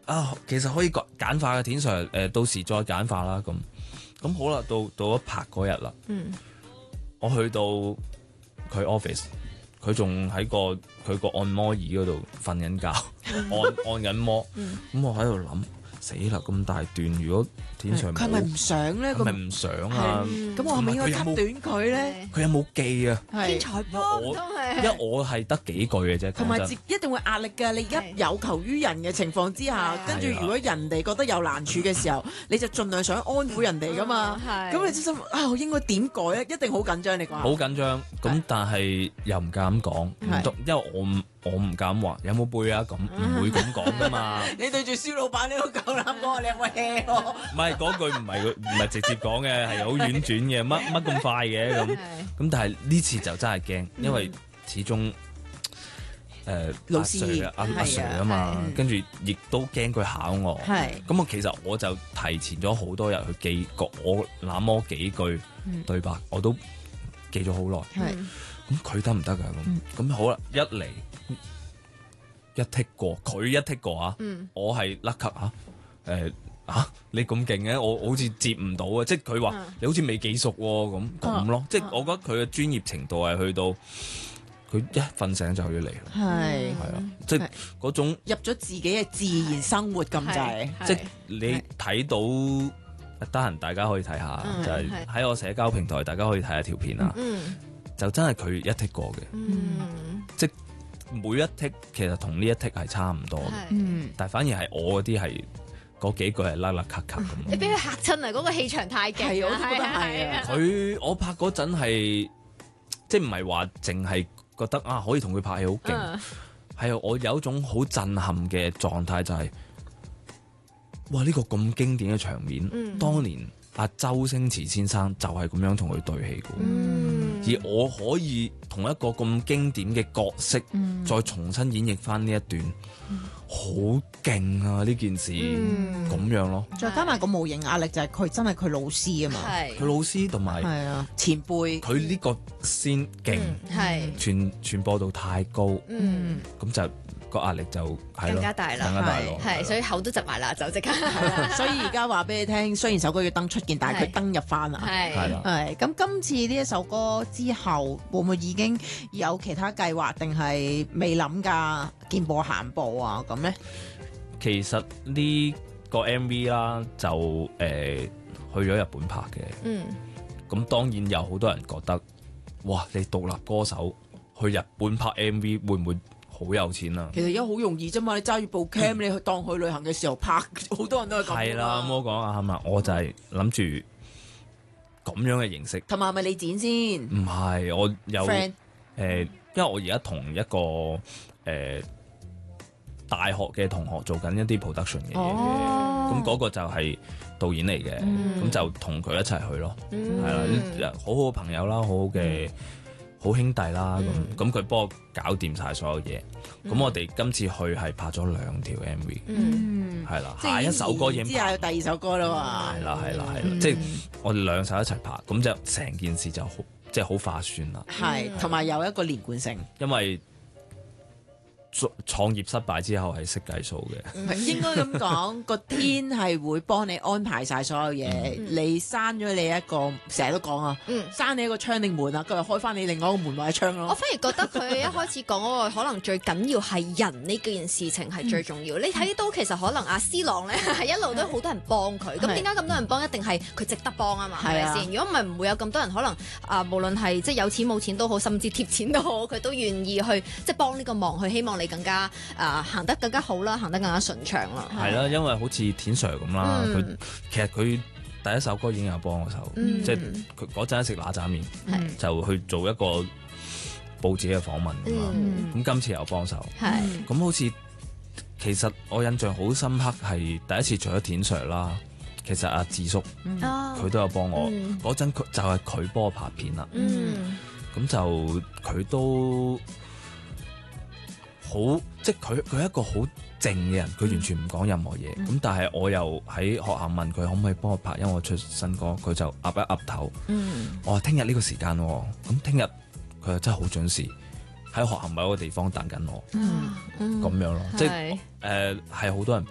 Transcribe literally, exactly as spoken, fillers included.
啊，其實可以簡簡化嘅，田 Sir 誒、呃，到時再簡化啦。咁咁好啦，到到咗拍嗰日啦， 嗯， 我去到佢 office， 佢仲喺個佢個按摩椅嗰度瞓緊覺，按按緊摩，咁、 嗯、 我喺度諗。死啦！咁大段，如果田 Sir 佢係咪唔想咧？ 佢咪唔想啊？ 咁我係咪應該 cut 短佢咧？ 佢有冇記啊？ 天才波我都係， 因為我係得幾句嘅啫， 同埋講真一定會壓力㗎。你一有求於人嘅情況之下，跟住如果人哋覺得有難處嘅時候，你就盡量想安撫人哋㗎嘛。咁你真心啊，我應該點改啊？一定好緊張，你講。 好緊張，咁但係又唔敢講，因為我唔我唔敢話有冇背啊，咁唔會咁講㗎嘛。 你對住蕭老闆，你都夠膽講，你有冇 hea 我？ 唔係嗰句唔係唔係直接講嘅，係好婉轉嘅，乜乜咁快嘅咁咁，但係呢次就真係驚，因為始終誒老師阿 Sir 阿 Sir 啊嘛，跟住亦都驚佢考我，咁我其實我就提前咗好多日去記過我那麼幾句對白，我都記咗好耐。咁佢得唔得㗎？咁咁好啦，一嚟一剔過，佢一剔過啊，我係甩級啊，誒。啊！你咁勁嘅，我好似接唔到啊！即係佢話你好似未記熟喎，咁咁咯。即係我覺得佢嘅專業程度係去到佢一瞓醒就要嚟。 係係啊，即係嗰種入咗自己嘅自然生活咁滯。 即係你睇到得閒，大家可以睇下，就係喺我社交平台，大家可以睇下條片啊。就真係佢一剔過嘅，即係每一剔其實同呢一剔係差唔多嘅，但係反而係我嗰啲係。嗰幾句係甩甩咳咳咁， 你俾佢嚇親啊！嗰個氣場太勁， 係我都覺得係啊。 佢我拍嗰陣係即係唔係話淨係覺得啊可以同佢拍戲好勁，係我有一種好震撼嘅狀態，就係哇呢個咁經典嘅場面，當年阿周星馳先生就係咁樣同佢對戲嘅，而我可以同一個咁經典嘅角色再重新演繹翻呢一段。好勁啊！呢件事咁樣咯， 再加埋個無形壓力就係佢真係佢老師啊嘛， 佢老師同埋係啊前輩， 佢呢個先勁，係傳傳播度太高，咁就個壓力就更加大啦， 更加大咯， 係所以口都窒埋啦，就即刻。 所以而家話俾你聽，雖然首歌要登出現，但係佢登入翻啦， 係啦， 係咁今次呢一首歌之後，會唔會已經有其他計劃，定係未諗㗎？見步行步啊咁咧？ 其實呢個 M V 啦，就誒、呃、去咗日本拍嘅。嗯，咁當然有好多人覺得，哇！你獨立歌手去日本拍 M V 會唔會好有錢啊？ 其實而家好容易啫嘛，你揸住部 cam，、嗯、你去當去旅行嘅時候拍，好多人都係咁。 係啦，咁我講啊，係嘛，我就係諗住咁樣嘅形式。 同埋係咪你剪先？ 唔係，我有誒 Friend?、 呃，因為我而家同一個誒。呃大學嘅同學做緊一啲 production 嘅嘢嘅，咁嗰個就係導演嚟嘅，咁就同佢一齊去咯，係啦，好好嘅朋友啦，好好嘅好兄弟啦，咁咁佢幫我搞掂晒所有嘢，咁我哋今次去係拍咗兩條 M V，係啦，下一首歌已經之後有第二首歌啦嘛， 係啦係啦係啦，即係我哋兩首一齊拍，咁就成件事就好即係好化算啦， 係，同埋有一個連貫性， 因為。創業失敗之後係識計數嘅， 應該咁講，個天係會幫你安排晒所有嘢。你閂咗你一個，成日都講啊，閂你一個窗定門啊，佢又開翻你另外一個門或者窗咯。 我反而覺得佢一開始講嗰個可能最緊要係人呢件事情係最重要。你睇到其實可能阿思朗咧係一路都好多人幫佢，咁點解咁多人幫？一定係佢值得幫啊嘛，係咪先？如果唔係唔會有咁多人可能啊，無論係即係有錢冇錢都好，甚至貼錢都好，佢都願意去即係幫呢個忙，去希望你更加啊行得更加好啦，行得更加順暢啦。係啦，因為好似田 Sir 咁啦，佢、嗯、其實佢第一首歌已經有幫我手，嗯、即係佢嗰陣食嗱喳麵，嗯、就去做一個報紙嘅訪問㗎嘛。咁、嗯、今次又幫手，咁、嗯、好似其實我印象好深刻係第一次除咗田 Sir 啦，其實阿智叔佢、嗯、都有幫我。嗰陣佢就係佢幫我拍片啦。咁、嗯、就佢都。好，即係佢佢係一個好靜嘅人，佢完全唔講任何嘢。咁、嗯、但係我又喺學校問佢可唔可以幫我拍，因為我出新歌，佢就岌一岌頭。嗯、我話聽日呢個時間，咁聽日佢又真係好準時喺學校某一個地方等緊我。咁、嗯嗯、樣咯，即係誒係好多人